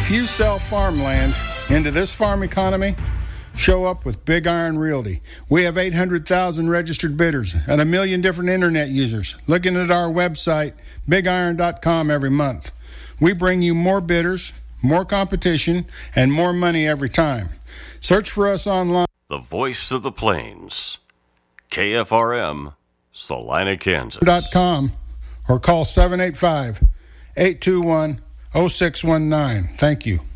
If you sell farmland into this farm economy, show up with Big Iron Realty. We have 800,000 registered bidders and 1 million different internet users looking at our website, bigiron.com, every month. We bring you more bidders, more competition, and more money every time. Search for us online. The Voice of the Plains, KFRM, Salina, Kansas. .com, or call 785-821-0619. Thank you.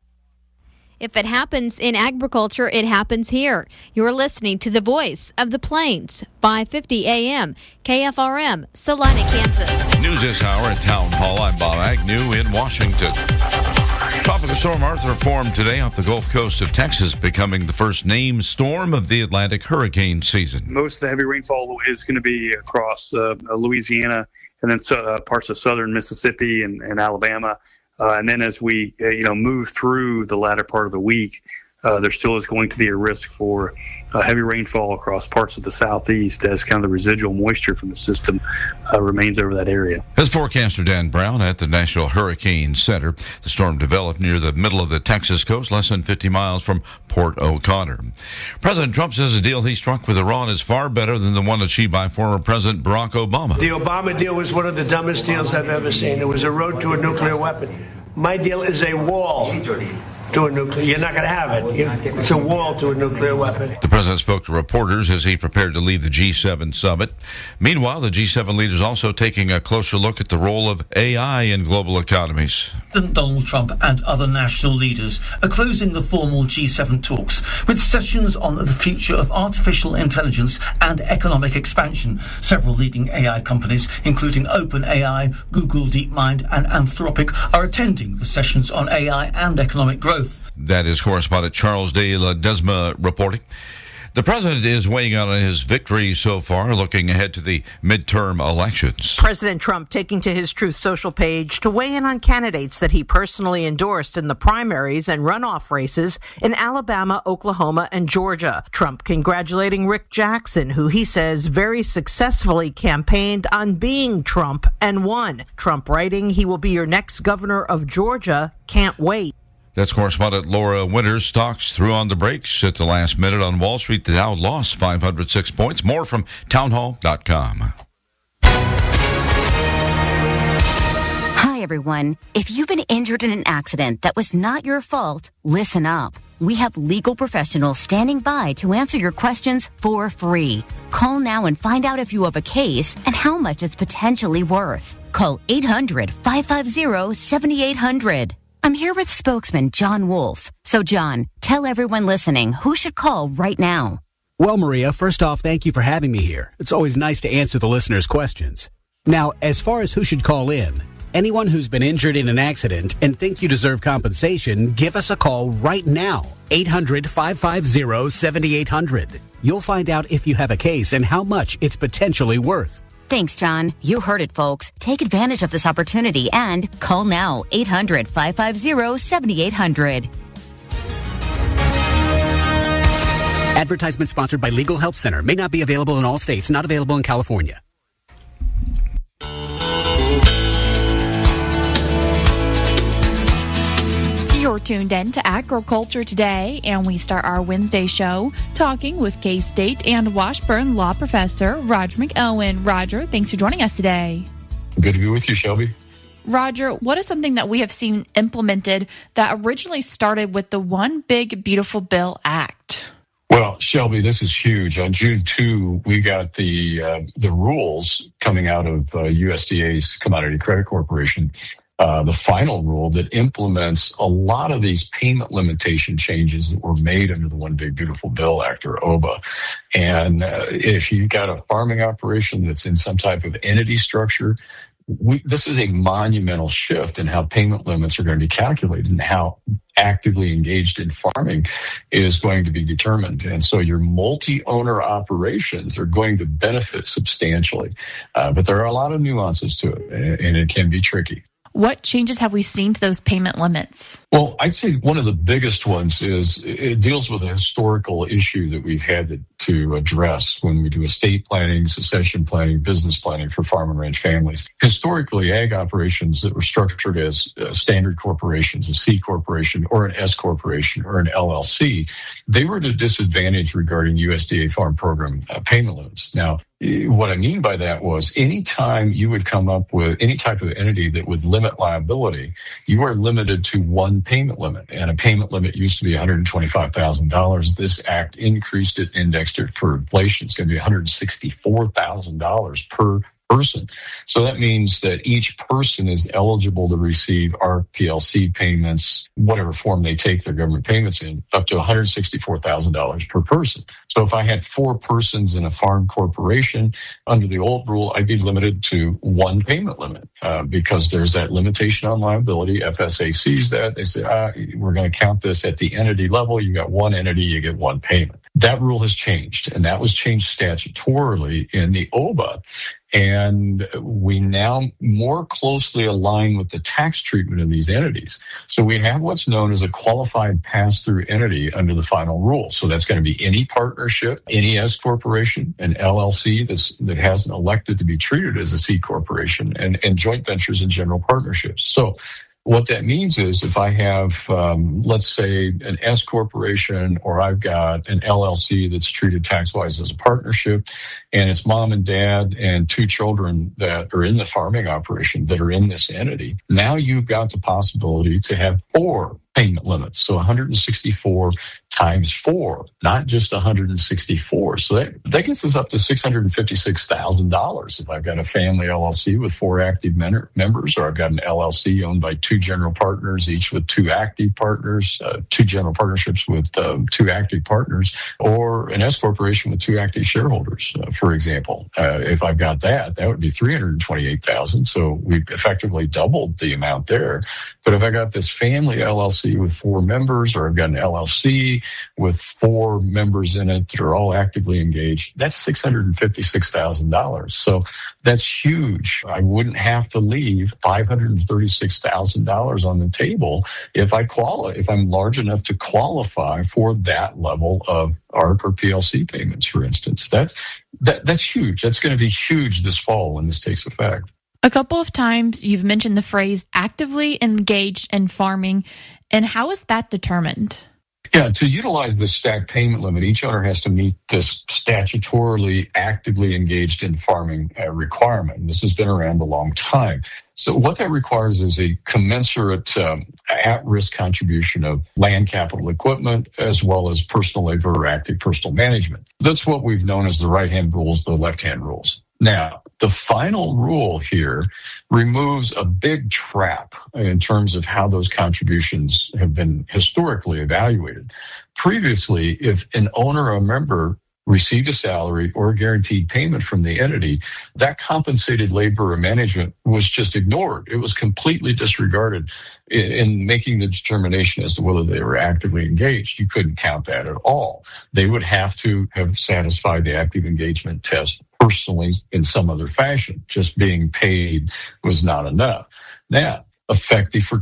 If it happens in agriculture, it happens here. You're listening to the Voice of the Plains, 550 AM, KFRM, Salina, Kansas. News this hour at Town Hall. I'm Bob Agnew in Washington. Tropical Storm Arthur formed today off the Gulf Coast of Texas, becoming the first named storm of the Atlantic hurricane season. Most of the heavy rainfall is going to be across Louisiana and then parts of southern Mississippi and Alabama. And then as we move through the latter part of the week, there still is going to be a risk for heavy rainfall across parts of the southeast as kind of the residual moisture from the system remains over that area. As forecaster Dan Brown at the National Hurricane Center, the storm developed near the middle of the Texas coast, less than 50 miles from Port O'Connor. President Trump says the deal he struck with Iran is far better than the one achieved by former President Barack Obama. The Obama deal was one of the dumbest deals I've ever seen. It was a road to a nuclear weapon. My deal is a wall to a nuclear. You're not going to have it. It's a wall to a nuclear weapon. The president spoke to reporters as he prepared to lead the G7 summit. Meanwhile, the G7 leaders also taking a closer look at the role of AI in global economies. President Donald Trump and other national leaders are closing the formal G7 talks with sessions on the future of artificial intelligence and economic expansion. Several leading AI companies, including OpenAI, Google DeepMind, and Anthropic, are attending the sessions on AI and economic growth. That is correspondent Charles de Ledesma reporting. The president is weighing in on his victory so far, looking ahead to the midterm elections. President Trump taking to his Truth Social page to weigh in on candidates that he personally endorsed in the primaries and runoff races in Alabama, Oklahoma, and Georgia. Trump congratulating Rick Jackson, who he says very successfully campaigned on being Trump and won. Trump writing, "He will be your next governor of Georgia. Can't wait." That's correspondent Laura Winters. Stocks threw on the brakes at the last minute on Wall Street. The Dow lost 506 points. More from townhall.com. Hi, everyone. If you've been injured in an accident that was not your fault, listen up. We have legal professionals standing by to answer your questions for free. Call now and find out if you have a case and how much it's potentially worth. Call 800-550-7800. I'm here with spokesman John Wolf. So, John, tell everyone listening who should call right now. Well, Maria, first off, thank you for having me here. It's always nice to answer the listeners' questions. Now, as far as who should call in, anyone who's been injured in an accident and think you deserve compensation, give us a call right now. 800-550-7800. You'll find out if you have a case and how much it's potentially worth. Thanks, John. You heard it, folks. Take advantage of this opportunity and call now, 800-550-7800. Advertisement sponsored by Legal Help Center. May not be available in all states. Not available in California. You're tuned in to Agriculture Today, and we start our Wednesday show talking with K-State and Washburn law professor Roger McElwain. Roger, thanks for joining us today. Good to be with you, Shelby. Roger, what is something that we have seen implemented that originally started with the One Big Beautiful Bill Act? Well, Shelby, this is huge. On June 2, we got the rules coming out of USDA's Commodity Credit Corporation. The final rule that implements a lot of these payment limitation changes that were made under the One Big Beautiful Bill Act, or OBA. And if you've got a farming operation that's in some type of entity structure, this is a monumental shift in how payment limits are going to be calculated and how actively engaged in farming is going to be determined. And so your multi-owner operations are going to benefit substantially. But there are a lot of nuances to it, and it can be tricky. What changes have we seen to those payment limits? Well, I'd say one of the biggest ones is it deals with a historical issue that we've had to address when we do estate planning, succession planning, business planning for farm and ranch families. Historically, ag operations that were structured as standard corporations, a C corporation or an S corporation or an LLC, they were at a disadvantage regarding USDA Farm Program payment limits. Now, what I mean by that was anytime you would come up with any type of entity that would limit liability, you are limited to one payment limit. And a payment limit used to be $125,000. This act increased it, indexed it for inflation. It's going to be $164,000 per person. So that means that each person is eligible to receive RPLC payments, whatever form they take their government payments in, up to $164,000 per person. So if I had 4 persons in a farm corporation, under the old rule, I'd be limited to one payment limit because there's that limitation on liability. FSA sees that. They say, we're going to count this at the entity level. You got one entity, you get one payment. That rule has changed, and that was changed statutorily in the OBA. And we now more closely align with the tax treatment of these entities. So we have what's known as a qualified pass-through entity under the final rule. So that's going to be any partnership, any S corporation, an LLC that hasn't elected to be treated as a C corporation, and joint ventures and general partnerships. So what that means is if I have, let's say, an S corporation, or I've got an LLC that's treated tax-wise as a partnership, and it's mom and dad and 2 children that are in the farming operation that are in this entity, now you've got the possibility to have 4 payment limits. So 164 times 4, not just 164. So that gets us up to $656,000 if I've got a family LLC with 4 active members, or I've got an LLC owned by 2 general partners, each with 2 active partners, 2 general partnerships with 2 active partners, or an S corporation with 2 active shareholders, for example. If I've got that would be $328,000. So we've effectively doubled the amount there. But if I got this family LLC with 4 members, or I've got an LLC with 4 members in it that are all actively engaged, that's $656,000. So that's huge. I wouldn't have to leave $536,000 on the table if I'm large enough to qualify for that level of ARC or PLC payments, for instance. That's huge. That's going to be huge this fall when this takes effect. A couple of times you've mentioned the phrase actively engaged in farming, and how is that determined? Yeah, to utilize the stacked payment limit, each owner has to meet this statutorily actively engaged in farming requirement. And this has been around a long time. So what that requires is a commensurate at-risk contribution of land capital equipment, as well as personal labor or active personal management. That's what we've known as the right-hand rules, the left-hand rules. Now, the final rule here removes a big trap in terms of how those contributions have been historically evaluated. Previously, if an owner or a member received a salary or a guaranteed payment from the entity, that compensated labor or management was just ignored. It was completely disregarded in making the determination as to whether they were actively engaged. You couldn't count that at all. They would have to have satisfied the active engagement test personally in some other fashion. Just being paid was not enough. Now, effective for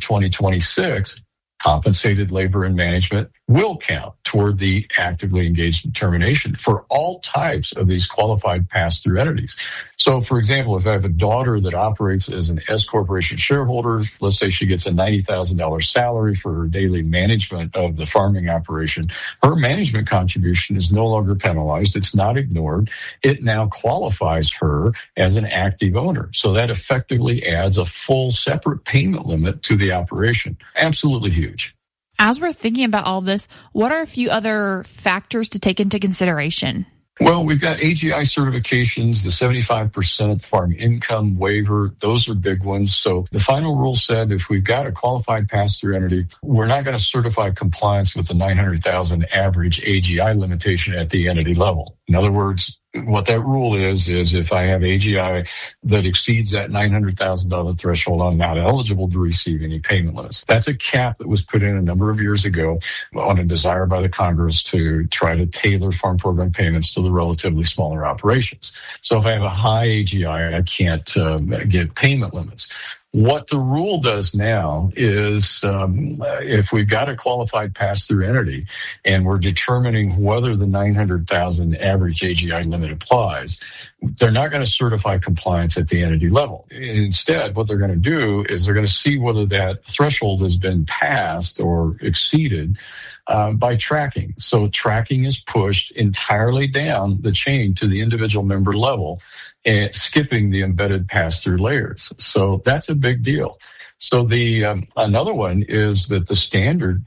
2026, compensated labor and management will count toward the actively engaged determination for all types of these qualified pass-through entities. So, for example, if I have a daughter that operates as an S corporation shareholder, let's say she gets a $90,000 salary for her daily management of the farming operation, her management contribution is no longer penalized. It's not ignored. It now qualifies her as an active owner. So that effectively adds a full separate payment limit to the operation. Absolutely huge. As we're thinking about all this, what are a few other factors to take into consideration? Well, we've got AGI certifications, the 75% farm income waiver. Those are big ones. So the final rule said if we've got a qualified pass-through entity, we're not going to certify compliance with the 900,000 average AGI limitation at the entity level. In other words, what that rule is if I have AGI that exceeds that $900,000 threshold, I'm not eligible to receive any payment limits. That's a cap that was put in a number of years ago on a desire by the Congress to try to tailor farm program payments to the relatively smaller operations. So if I have a high AGI, I can't get payment limits. What the rule does now is if we've got a qualified pass-through entity and we're determining whether the 900,000 average AGI limit applies, they're not going to certify compliance at the entity level. Instead, what they're going to do is they're going to see whether that threshold has been passed or exceeded by tracking. So tracking is pushed entirely down the chain to the individual member level, and skipping the embedded pass-through layers. So that's a big deal. So the another one is that the standard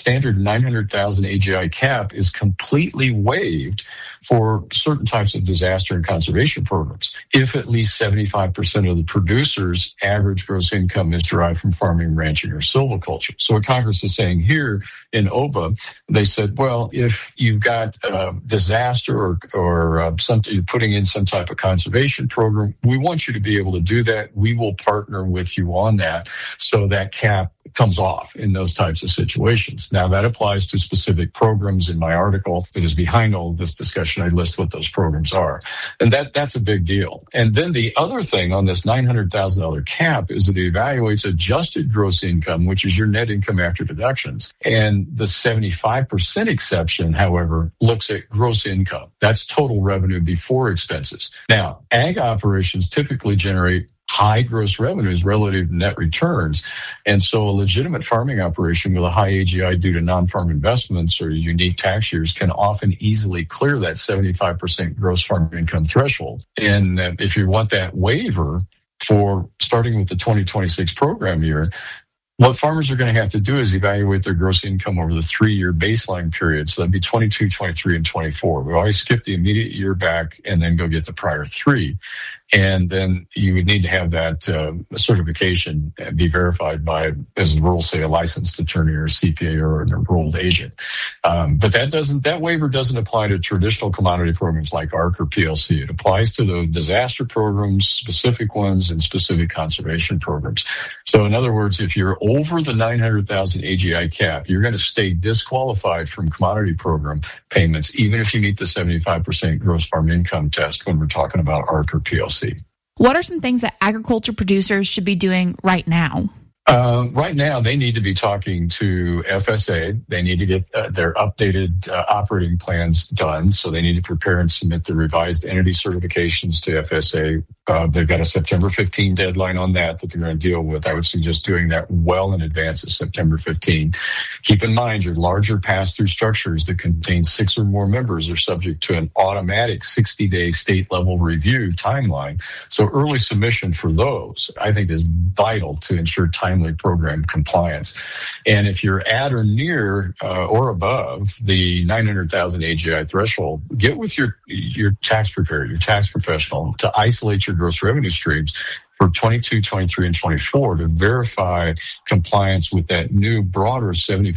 900,000 AGI cap is completely waived for certain types of disaster and conservation programs if at least 75% of the producer's average gross income is derived from farming, ranching, or silviculture. So what Congress is saying here in OBA, they said, well, if you've got disaster or something, you're putting in some type of conservation program, we want you to be able to do that. We will partner with you on that, so that cap comes off in those types of situations. Now, that applies to specific programs. In my article that is behind all of this discussion, I list what those programs are. And that's a big deal. And then the other thing on this $900,000 cap is that it evaluates adjusted gross income, which is your net income after deductions. And the 75% exception, however, looks at gross income. That's total revenue before expenses. Now, ag operations typically generate high gross revenues relative to net returns. And so a legitimate farming operation with a high AGI due to non-farm investments or unique tax years can often easily clear that 75% gross farm income threshold. And if you want that waiver for starting with the 2026 program year, what farmers are going to have to do is evaluate their gross income over the 3-year baseline period. So that'd be 22, 23, and 24. We always skip the immediate year back and then go get the prior 3. And then you would need to have that certification be verified by, as the rules say, a licensed attorney or a CPA or an enrolled agent. But that waiver doesn't apply to traditional commodity programs like ARC or PLC. It applies to the disaster programs, specific ones, and specific conservation programs. So in other words, if you're over the 900,000 AGI cap, you're going to stay disqualified from commodity program payments, even if you meet the 75% gross farm income test when we're talking about ARC or PLC. What are some things that agriculture producers should be doing right now? Right now, they need to be talking to FSA. They need to get their updated operating plans done. So they need to prepare and submit the revised entity certifications to FSA. They've got a September 15 deadline on that they're going to deal with. I would suggest doing that well in advance of September 15. Keep in mind, your larger pass-through structures that contain 6 or more members are subject to an automatic 60-day state-level review timeline. So early submission for those, I think, is vital to ensure timely program compliance. And if you're at or near or above the 900,000 AGI threshold, get with your tax preparer, your tax professional, to isolate your gross revenue streams for 22, 23, and 24 to verify compliance with that new broader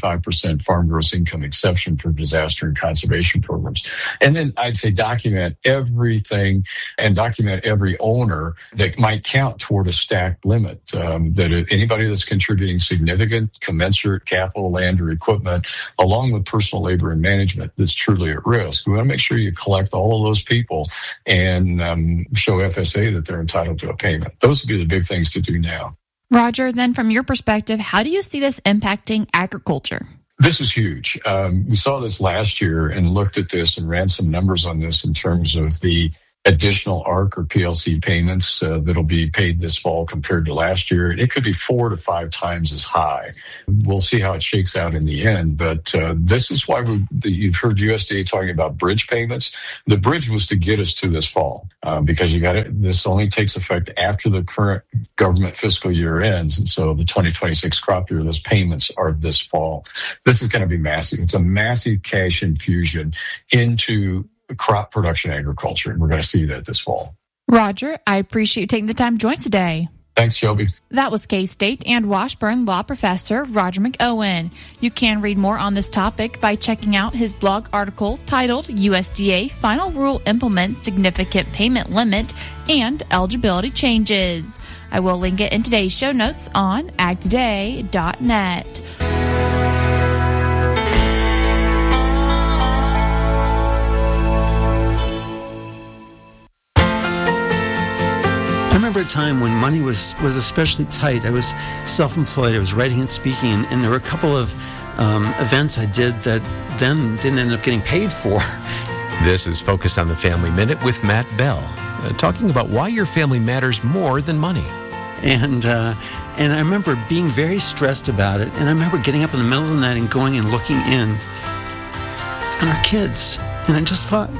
75% farm gross income exception for disaster and conservation programs. And then I'd say document everything and document every owner that might count toward a stacked limit. That anybody that's contributing significant commensurate capital, land, or equipment, along with personal labor and management, that's truly at risk. We want to make sure you collect all of those people and show FSA that they're entitled to a payment. Those would be the big things to do now. Roger, then from your perspective, how do you see this impacting agriculture? This is huge. We saw this last year and looked at this and ran some numbers on this in terms of the additional ARC or PLC payments that'll be paid this fall compared to last year. It could be 4 to 5 times as high. We'll see how it shakes out in the end, but this is why you've heard USDA talking about bridge payments. The bridge was to get us to this fall because this only takes effect after the current government fiscal year ends, and so the 2026 crop year, those payments are this fall. This is going to be massive. It's a massive cash infusion into crop production agriculture, and we're going to see that this fall. Roger, I appreciate you taking the time to join us today. Thanks, Shelby. That was K-State and Washburn law professor Roger McEowen. You can read more on this topic by checking out his blog article titled USDA Final Rule Implements Significant Payment Limit and Eligibility Changes. I will link it in today's show notes on agtoday.net. Remember, time when money was especially tight. I was self-employed. I was writing and speaking, and there were a couple of events I did that then didn't end up getting paid for. This is Focus on the Family Minute with Matt Bell, talking about why your family matters more than money. And I remember being very stressed about it, and I remember getting up in the middle of the night and going and looking in on our kids, and I just thought,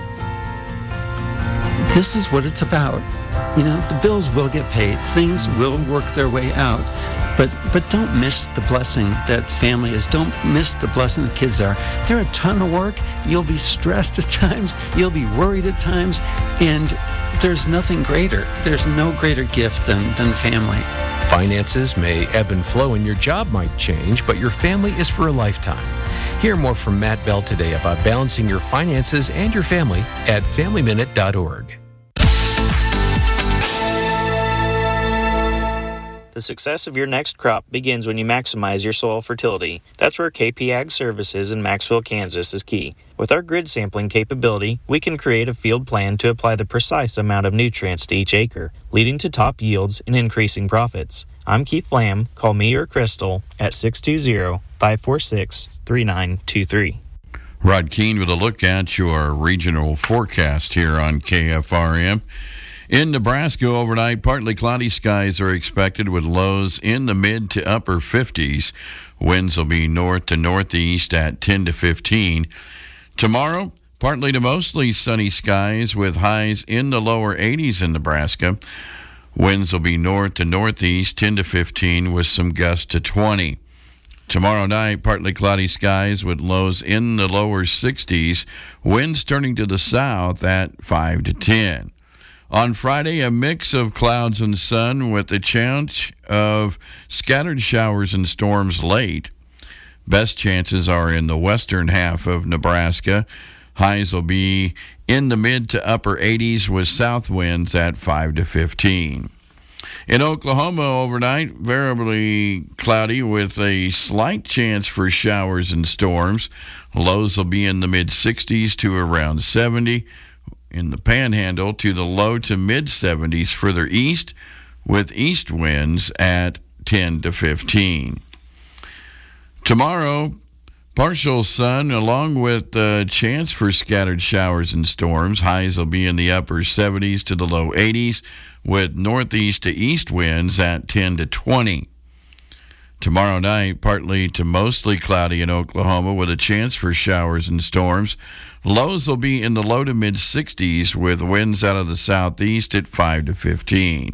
this is what it's about. You know, the bills will get paid, things will work their way out, but don't miss the blessing that family is. Don't miss the blessing the kids are. They're a ton of work. You'll be stressed at times. You'll be worried at times, and there's nothing greater. There's no greater gift than family. Finances may ebb and flow and your job might change, but your family is for a lifetime. Hear more from Matt Bell today about balancing your finances and your family at FamilyMinute.org. The success of your next crop begins when you maximize your soil fertility. That's where KP Ag Services in Maxville, Kansas is key. With our grid sampling capability, we can create a field plan to apply the precise amount of nutrients to each acre, leading to top yields and increasing profits. I'm Keith Lamb. Call me or Crystal at 620-546-3923. Rod Keene with a look at your regional forecast here on KFRM. In Nebraska overnight, partly cloudy skies are expected with lows in the mid to upper 50s. Winds will be north to northeast at 10 to 15. Tomorrow, partly to mostly sunny skies with highs in the lower 80s in Nebraska. Winds will be north to northeast 10 to 15 with some gusts to 20. Tomorrow night, partly cloudy skies with lows in the lower 60s. Winds turning to the south at 5 to 10. On Friday, a mix of clouds and sun with a chance of scattered showers and storms late. Best chances are in the western half of Nebraska. Highs will be in the mid to upper 80s with south winds at 5 to 15. In Oklahoma overnight, variably cloudy with a slight chance for showers and storms. Lows will be in the mid 60s to around 70. In the Panhandle to the low to mid-70s further east, with east winds at 10 to 15. Tomorrow, partial sun along with a chance for scattered showers and storms. Highs will be in the upper 70s to the low 80s, with northeast to east winds at 10 to 20. Tomorrow night, partly to mostly cloudy in Oklahoma with a chance for showers and storms. Lows will be in the low to mid-60s with winds out of the southeast at 5 to 15.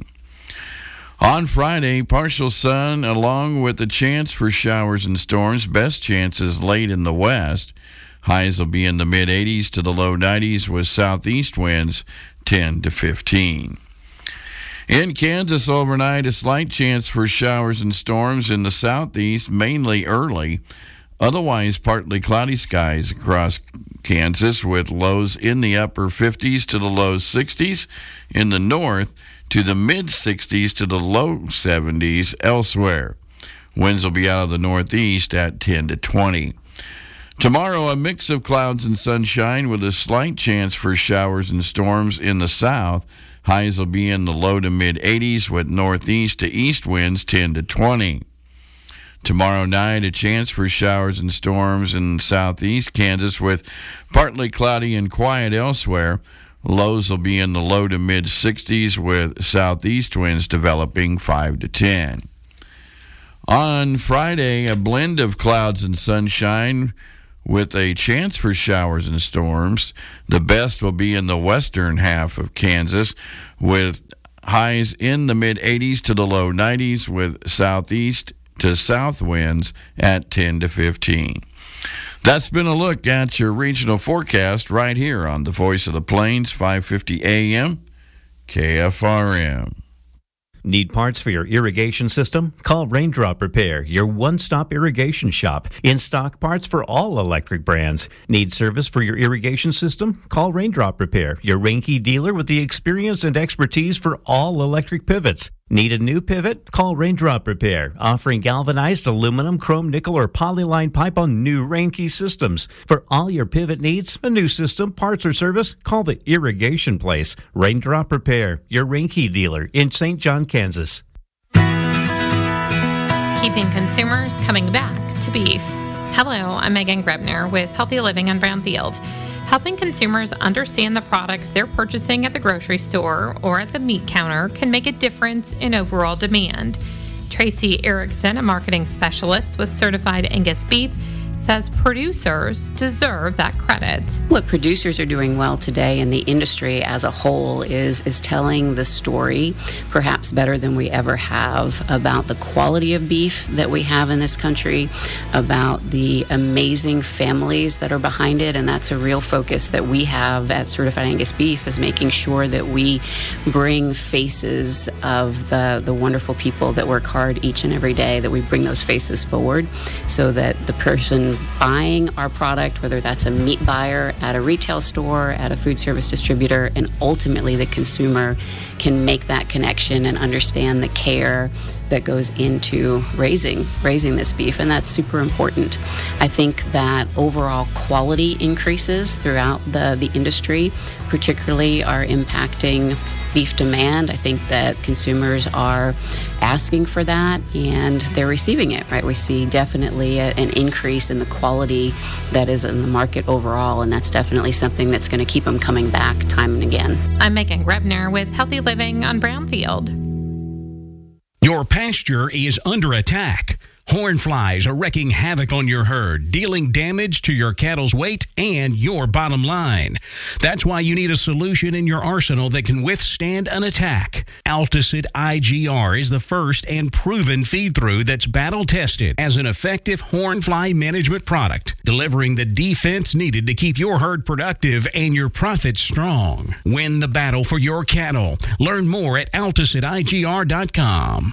On Friday, partial sun along with a chance for showers and storms. Best chances late in the west. Highs will be in the mid-80s to the low 90s with southeast winds 10 to 15. In Kansas overnight, a slight chance for showers and storms in the southeast, mainly early. Otherwise, partly cloudy skies across Kansas with lows in the upper 50s to the low 60s in the north to the mid-60s to the low 70s elsewhere. Winds will be out of the northeast at 10 to 20. Tomorrow, a mix of clouds and sunshine with a slight chance for showers and storms in the south. Highs will be in the low to mid-80s with northeast to east winds 10 to 20. Tomorrow night, a chance for showers and storms in southeast Kansas with partly cloudy and quiet elsewhere. Lows will be in the low to mid-60s with southeast winds developing 5 to 10. On Friday, a blend of clouds and sunshine with a chance for showers and storms. The best will be in the western half of Kansas with highs in the mid-80s to the low 90s with southeast to south winds at 10 to 15. That's been a look at your regional forecast right here on the Voice of the Plains, 550 AM, KFRM. Need parts for your irrigation system? Call Raindrop Repair, your one-stop irrigation shop. In-stock parts for all electric brands. Need service for your irrigation system? Call Raindrop Repair, your Reinke dealer with the experience and expertise for all electric pivots. Need a new pivot? Call Raindrop Repair, offering galvanized aluminum, chrome, nickel, or polyline pipe on new Rainke systems. For all your pivot needs, a new system, parts, or service, call the Irrigation Place. Raindrop Repair, your Rainke dealer in St. John, Kansas. Keeping consumers coming back to beef. Hello, I'm Megan Grebner with Healthy Living on Brownfield. Helping consumers understand the products they're purchasing at the grocery store or at the meat counter can make a difference in overall demand. Tracy Erickson, a marketing specialist with Certified Angus Beef, says producers deserve that credit. What producers are doing well today in the industry as a whole is telling the story, perhaps better than we ever have, about the quality of beef that we have in this country, about the amazing families that are behind it, and that's a real focus that we have at Certified Angus Beef, is making sure that we bring faces of the wonderful people that work hard each and every day, that we bring those faces forward so that the person buying our product, whether that's a meat buyer at a retail store, at a food service distributor, and ultimately the consumer can make that connection and understand the care that goes into raising this beef, and that's super important. I think that overall quality increases throughout the industry, particularly are impacting beef demand. I think that consumers are asking for that, and they're receiving it, right? We see definitely an increase in the quality that is in the market overall, and that's definitely something that's going to keep them coming back time and again. I'm Megan Grebner with Healthy Living on Brownfield. Your pasture is under attack. Horn flies are wreaking havoc on your herd, dealing damage to your cattle's weight and your bottom line. That's why you need a solution in your arsenal that can withstand an attack. Alticid IGR is the first and proven feed-through that's battle-tested as an effective horn fly management product, delivering the defense needed to keep your herd productive and your profits strong. Win the battle for your cattle. Learn more at AlticidIGR.com.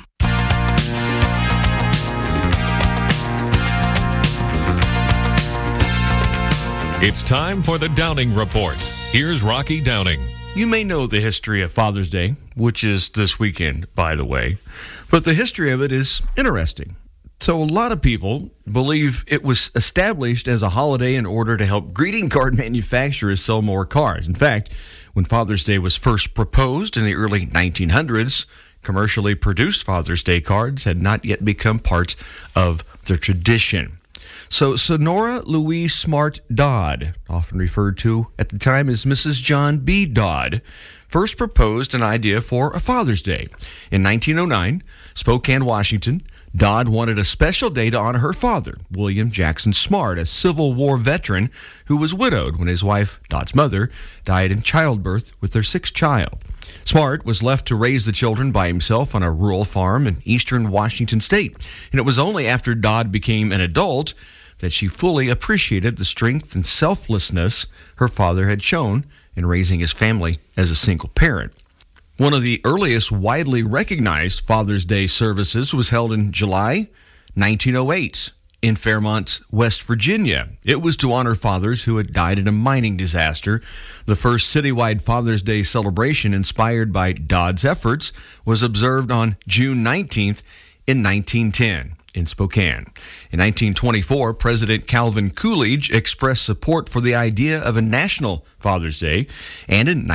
It's time for the Downing Report. Here's Rocky Downing. You may know the history of Father's Day, which is this weekend, by the way, but the history of it is interesting. So a lot of people believe it was established as a holiday in order to help greeting card manufacturers sell more cars. In fact, when Father's Day was first proposed in the early 1900s, commercially produced Father's Day cards had not yet become part of the tradition. So Sonora Louise Smart Dodd, often referred to at the time as Mrs. John B. Dodd, first proposed an idea for a Father's Day. In 1909, Spokane, Washington, Dodd wanted a special day to honor her father, William Jackson Smart, a Civil War veteran who was widowed when his wife, Dodd's mother, died in childbirth with their sixth child. Smart was left to raise the children by himself on a rural farm in eastern Washington state, and it was only after Dodd became an adult that she fully appreciated the strength and selflessness her father had shown in raising his family as a single parent. One of the earliest widely recognized Father's Day services was held in July 1908 in Fairmont, West Virginia. It was to honor fathers who had died in a mining disaster. The first citywide Father's Day celebration, inspired by Dodd's efforts, was observed on June 19th in 1910. In Spokane. In 1924, President Calvin Coolidge expressed support for the idea of a national Father's Day, and in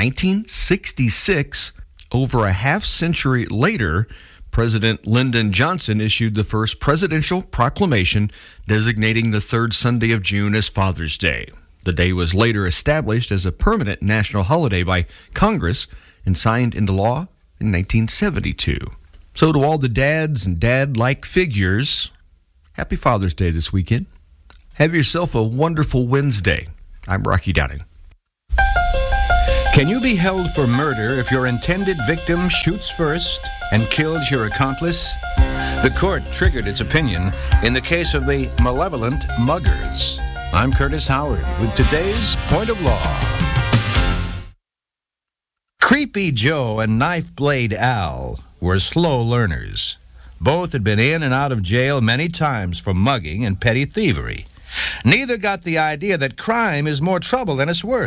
1966, over a half century later, President Lyndon Johnson issued the first presidential proclamation designating the third Sunday of June as Father's Day. The day was later established as a permanent national holiday by Congress and signed into law in 1972. So to all the dads and dad-like figures, happy Father's Day this weekend. Have yourself a wonderful Wednesday. I'm Rocky Downing. Can you be held for murder if your intended victim shoots first and kills your accomplice? The court triggered its opinion in the case of the malevolent muggers. I'm Curtis Howard with today's Point of Law. Creepy Joe and Knife Blade Al were slow learners. Both had been in and out of jail many times for mugging and petty thievery. Neither got the idea that crime is more trouble than it's worth.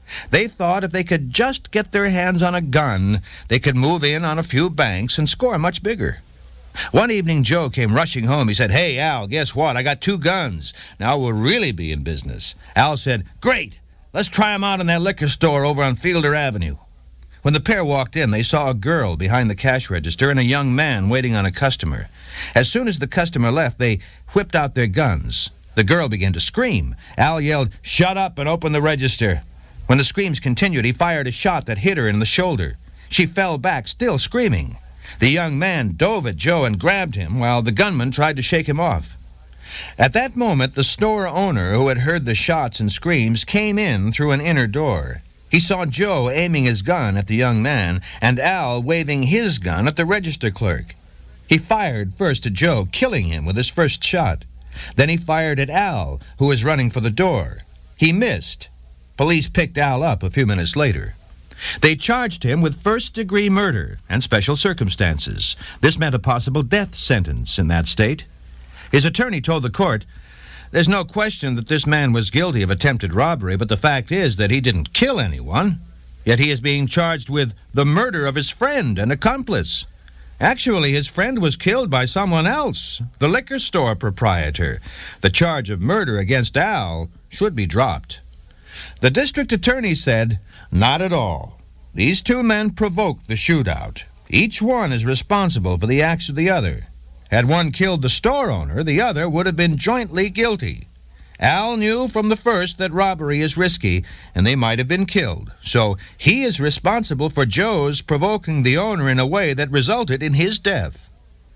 They thought if they could just get their hands on a gun, they could move in on a few banks and score much bigger. One evening, Joe came rushing home. He said, "Hey, Al, guess what? I got 2 guns. Now we'll really be in business." Al said, "Great. Let's try 'em out in that liquor store over on Fielder Avenue." When the pair walked in, they saw a girl behind the cash register and a young man waiting on a customer. As soon as the customer left, they whipped out their guns. The girl began to scream. Al yelled, "Shut up and open the register." When the screams continued, he fired a shot that hit her in the shoulder. She fell back, still screaming. The young man dove at Joe and grabbed him while the gunman tried to shake him off. At that moment, the store owner, who had heard the shots and screams, came in through an inner door. He saw Joe aiming his gun at the young man and Al waving his gun at the register clerk. He fired first at Joe, killing him with his first shot. Then he fired at Al, who was running for the door. He missed. Police picked Al up a few minutes later. They charged him with first-degree murder and special circumstances. This meant a possible death sentence in that state. His attorney told the court, "There's no question that this man was guilty of attempted robbery, but the fact is that he didn't kill anyone. Yet he is being charged with the murder of his friend and accomplice. Actually, his friend was killed by someone else, the liquor store proprietor. The charge of murder against Al should be dropped." The district attorney said, "Not at all. These 2 men provoked the shootout. Each one is responsible for the acts of the other. Had one killed the store owner, the other would have been jointly guilty. Al knew from the first that robbery is risky, and they might have been killed. So he is responsible for Joe's provoking the owner in a way that resulted in his death."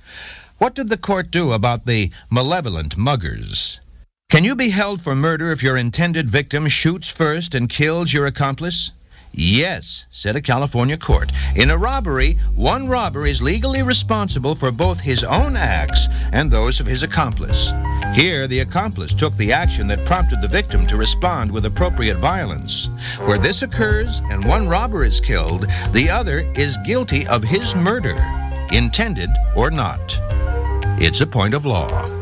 What did the court do about the malevolent muggers? Can you be held for murder if your intended victim shoots first and kills your accomplice? Yes, said a California court. In a robbery, one robber is legally responsible for both his own acts and those of his accomplice. Here, the accomplice took the action that prompted the victim to respond with appropriate violence. Where this occurs and one robber is killed, the other is guilty of his murder, intended or not. It's a point of law.